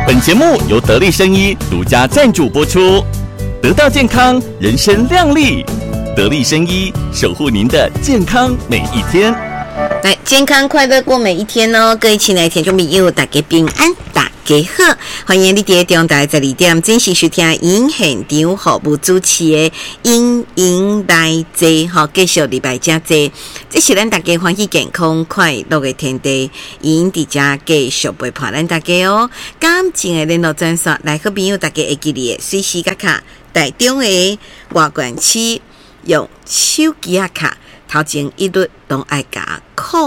本节目由得力生医独家赞助播出，得到健康，人生亮丽。得力生医，守护您的健康每一天。 来，健康快乐过每一天哦！各位亲爱的听众朋友，大家平安，大家好，欢迎你在中台12点准时收听因现场服务主持的因来坐，继续礼拜加坐，这是咱大家欢喜健康快乐的天地，因伫遮继续陪伴咱大家哦。感情的联络专线，来好朋友大家会记哩的，随时甲卡台中的外观区用手机啊卡。头前一律都爱加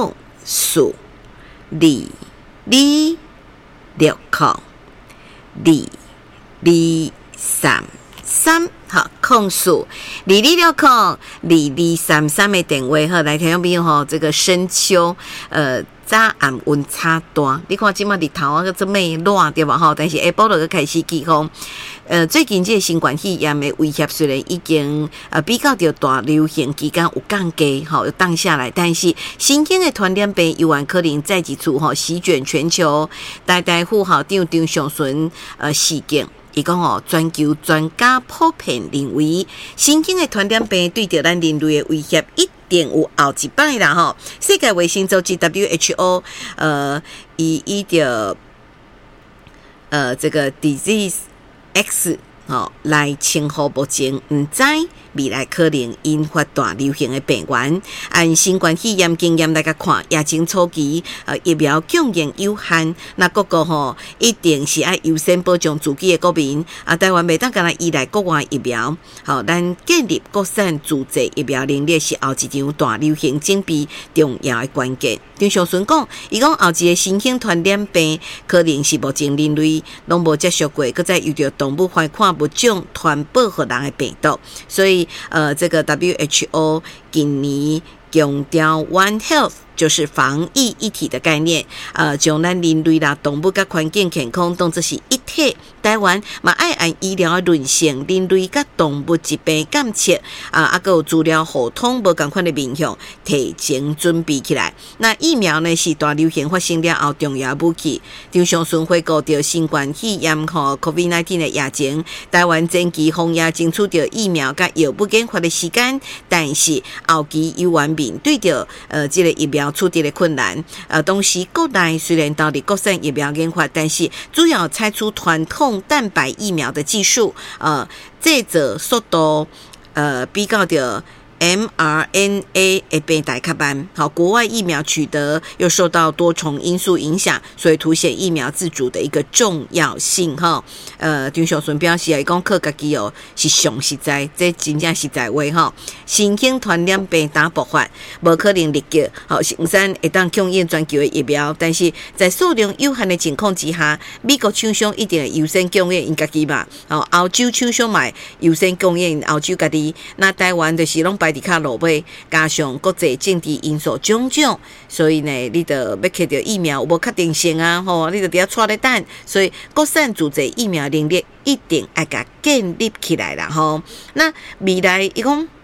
0422602233，好，0422602233的电话好，来听众朋友吼，这个深秋早暗温差大，你看即马日头啊，这么热对吧？吼，但是下晡就开始起风。最近这个新冠肺炎的威胁虽然已经比较着大流行期间有降低，有降下来，但是新兴的传染病有可能再一次席卷全球。台大副校长张上顺事件。伊讲全球专家普遍认为，新兴的传染病对着咱人类的威胁一定有后一摆啦吼。世界卫生组织 WHO 伊着这个 disease X 来称呼目前唔知未来可能引发大流行的病源。按新冠肺炎经验来看，疫情初期疫苗供应有限，那各国一定是要优先保障自己的国民。台湾袂当干来依赖国外疫苗，咱建立国产自制疫苗能力是后一场大流行准备重要的关键。张上顺讲，伊讲后一个新兴传染病可能是目前人类拢无接触过，搁再遇到动物怀看物种传播互人的病毒，所以这个 WHO 今年强调 One Health 就是防疫一体的概念，将咱人类啦、动物甲环境健康当作是一体。台湾嘛爱按医疗的论性，人类甲动物疾病监测还有资料互通无同款的面向，提前准备起来。那疫苗呢是大流行发生了后重要武器。张上顺回顾到新冠肺炎COVID-19 的疫情，台湾前期防疫争取到疫苗甲药物研发的时间，但是后期有完面对着这个疫苗处理的困难。同时国内虽然到底国产疫苗研发，但是主要采取传统蛋白疫苗的技术，制作速度比较着mRNA 的变大较慢，国外疫苗取得又受到多重因素影响，所以凸显疫苗自主的一个重要性哈。张上顺表示讲靠家己是上实在，这真正实在话哈。新兴传染病打爆发，无可能立即生产会当供应全球的疫苗，但是在数量有限的情况之下，美国厂商一定会优先供应因家己嘛，欧洲厂商嘛优先供应欧洲家己，那台湾就是拢摆伫较落尾，加上国际政治因素种种，所以呢，你就要摕到疫苗有无确定性啊？你就伫遐拖咧等，所以国产自制疫苗能力一定要甲建立起来啦吼。那未来伊讲